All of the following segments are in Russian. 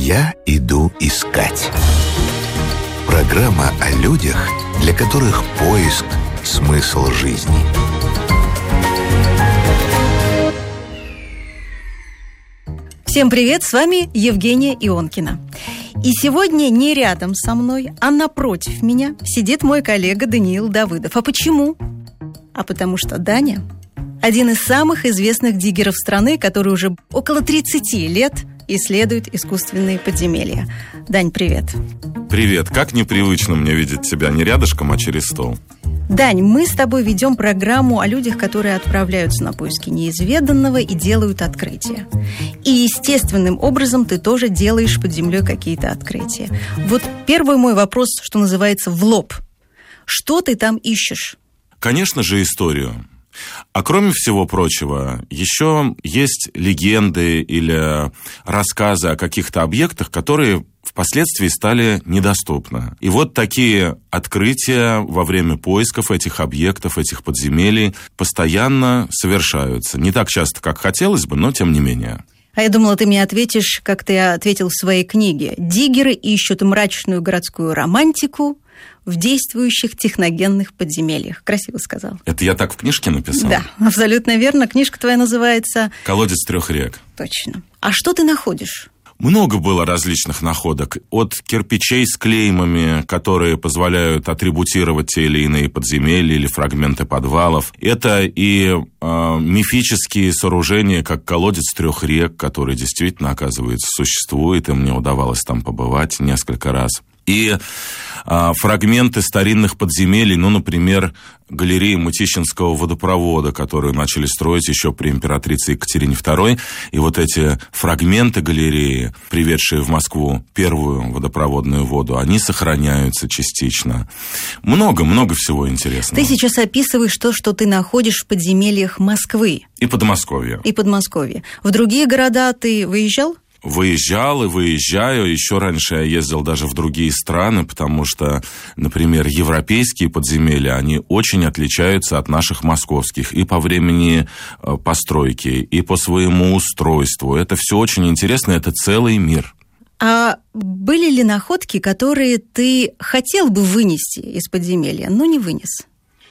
«Я иду искать». Программа о людях, для которых поиск – смысл жизни. Всем привет, с вами Евгения Ионкина. И сегодня не рядом со мной, а напротив меня сидит мой коллега Даниил Давыдов. А почему? А потому что Даня – один из самых известных диггеров страны, который уже около 30 лет исследует искусственные подземелья. Дань, привет. Привет. Как непривычно мне видеть тебя не рядышком, а через стол. Дань, мы с тобой ведем программу о людях, которые отправляются на поиски неизведанного и делают открытия. И естественным образом ты тоже делаешь под землей какие-то открытия. Вот первый мой вопрос, что называется, в лоб. Что ты там ищешь? Конечно же, историю. А кроме всего прочего, еще есть легенды или рассказы о каких-то объектах, которые впоследствии стали недоступны. И вот такие открытия во время поисков этих объектов, этих подземелий постоянно совершаются. Не так часто, как хотелось бы, но тем не менее. А я думала, ты мне ответишь, как ты ответил в своей книге. Диггеры ищут мрачную городскую романтику в действующих техногенных подземельях. Красиво сказал. Это я так в книжке написал? Да, абсолютно верно. Книжка твоя называется «Колодец трех рек». Точно. А что ты находишь? Много было различных находок. От кирпичей с клеймами, которые позволяют атрибутировать те или иные подземелья или фрагменты подвалов. Это и мифические сооружения, как колодец трех рек, который действительно, оказывается, существует, и мне удавалось там побывать несколько раз. И фрагменты старинных подземелий, например, галереи Мытищинского водопровода, которую начали строить еще при императрице Екатерине II. И вот эти фрагменты галереи, приведшие в Москву первую водопроводную воду, они сохраняются частично. Много всего интересного. Ты сейчас описываешь то, что ты находишь в подземельях Москвы. И Подмосковья. В другие города ты выезжал? Выезжал и выезжаю. Еще раньше я ездил даже в другие страны, потому что, например, европейские подземелья, они очень отличаются от наших московских и по времени постройки, и по своему устройству. Это все очень интересно, это целый мир. А были ли находки, которые ты хотел бы вынести из подземелья, но не вынес?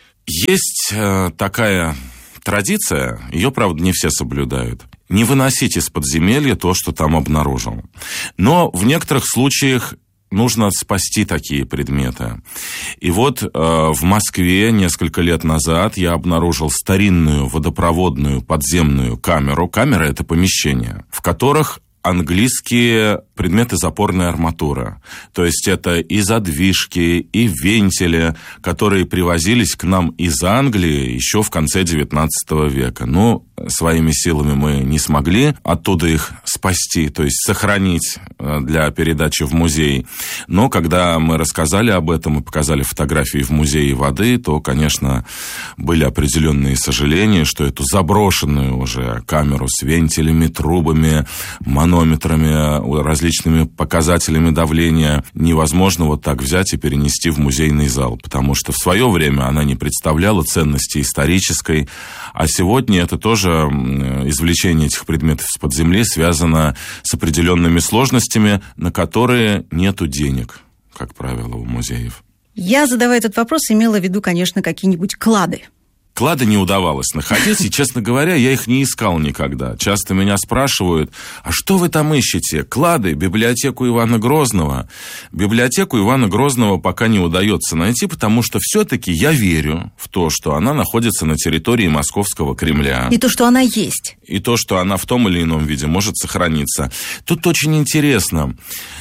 Есть такая традиция, ее, правда, не все соблюдают. Не выносить из подземелья то, что там обнаружил. Но в некоторых случаях нужно спасти такие предметы. И вот в Москве несколько лет назад я обнаружил старинную водопроводную подземную камеру. Камера – это помещение, в которых английские предметы запорной арматуры. То есть это и задвижки, и вентили, которые привозились к нам из Англии еще в конце XIX века. Но своими силами мы не смогли оттуда их спасти, то есть сохранить для передачи в музей. Но когда мы рассказали об этом и показали фотографии в музее воды, то, конечно, были определенные сожаления, что эту заброшенную уже камеру с вентилями, трубами, манометрами, различными показателями давления невозможно вот так взять и перенести в музейный зал, потому что в свое время она не представляла ценности исторической, а сегодня это тоже извлечение этих предметов из-под земли связано с определенными сложностями, на которые нету денег, как правило, у музеев. Я, задавая этот вопрос, имела в виду, конечно, какие-нибудь клады. Клады не удавалось находить, и, честно говоря, я их не искал никогда. Часто меня спрашивают, а что вы там ищете? Клады, библиотеку Ивана Грозного. Библиотеку Ивана Грозного пока не удается найти, потому что все-таки я верю в то, что она находится на территории Московского Кремля. И то, что она есть. И то, что она в том или ином виде может сохраниться. Тут очень интересно.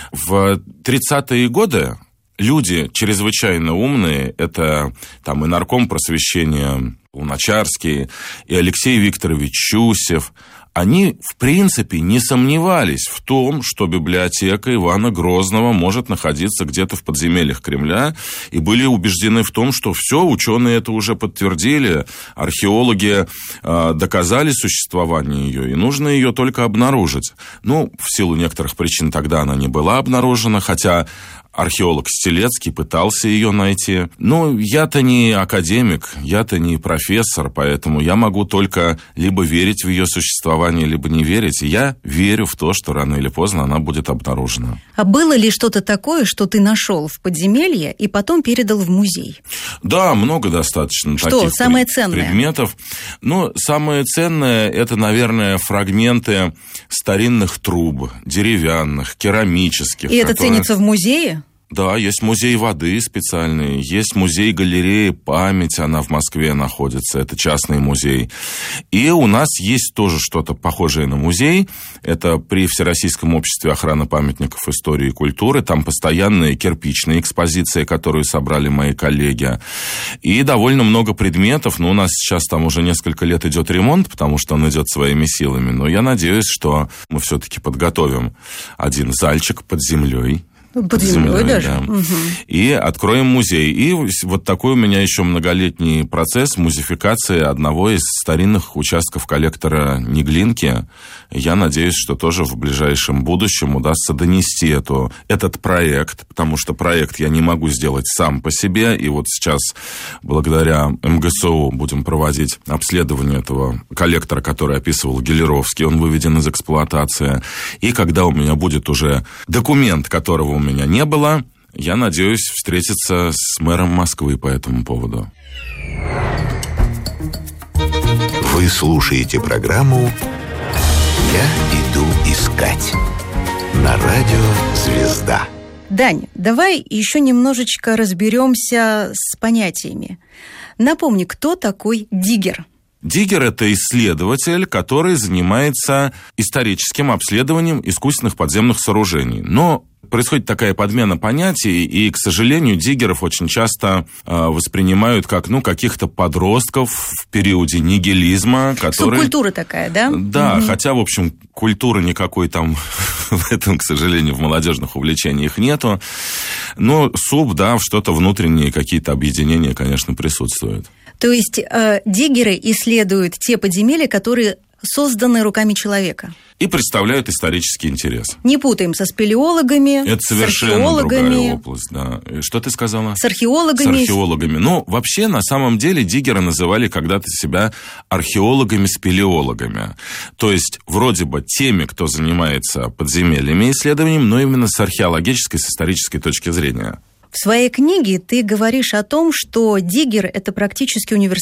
В 30-е годы люди чрезвычайно умные, это там и нарком просвещения Луначарский, и Алексей Викторович Чусев, они, в принципе, не сомневались в том, что библиотека Ивана Грозного может находиться где-то в подземельях Кремля, и были убеждены в том, что все, ученые это уже подтвердили, археологи доказали существование ее, и нужно ее только обнаружить. В силу некоторых причин тогда она не была обнаружена, хотя археолог Стелецкий пытался ее найти. Но я-то не академик, я-то не профессор, поэтому я могу только либо верить в ее существование, либо не верить. И я верю в то, что рано или поздно она будет обнаружена. А было ли что-то такое, что ты нашел в подземелье и потом передал в музей? Да, много достаточно что, таких самое ценное? Предметов. Ну, самое ценное – это, наверное, фрагменты старинных труб, деревянных, керамических. И это ценится в музее? Да, есть музей воды специальный, есть музей-галереи «Память», она в Москве находится, это частный музей. И у нас есть тоже что-то похожее на музей, это при Всероссийском обществе охраны памятников истории и культуры, там постоянные кирпичные экспозиции, которые собрали мои коллеги, и довольно много предметов, но у нас сейчас там уже несколько лет идет ремонт, потому что он идет своими силами, но я надеюсь, что мы все-таки подготовим один зальчик под землей, под землей даже. Да. Угу. И откроем музей. И вот такой у меня еще многолетний процесс музеификации одного из старинных участков коллектора Неглинки. Я надеюсь, что тоже в ближайшем будущем удастся донести этот проект, потому что проект я не могу сделать сам по себе. И вот сейчас, благодаря МГСУ, будем проводить обследование этого коллектора, который описывал Гелеровский. Он выведен из эксплуатации. И когда у меня будет уже документ, которого у меня не было, я надеюсь встретиться с мэром Москвы по этому поводу. Вы слушаете программу «Я иду искать» на радио «Звезда». Дань, давай еще немножечко разберемся с понятиями. Напомни, кто такой диггер? Диггер – это исследователь, который занимается историческим обследованием искусственных подземных сооружений. Но происходит такая подмена понятий, и, к сожалению, диггеров очень часто воспринимают как, каких-то подростков в периоде нигилизма, которые... Субкультура такая, да? Да, хотя, в общем, культуры никакой там в этом, к сожалению, в молодежных увлечениях нету. Но что-то внутренние какие-то объединения, конечно, присутствуют. То есть диггеры исследуют те подземелья, которые созданы руками человека. И представляют исторический интерес. Не путаем со спелеологами, это совершенно другая область, да. Что ты сказала? С археологами. С археологами. Вообще, на самом деле, диггеры называли когда-то себя археологами-спелеологами. То есть, вроде бы теми, кто занимается подземельями и исследованием, но именно с археологической, с исторической точки зрения. В своей книге ты говоришь о том, что диггер – это практически универсальный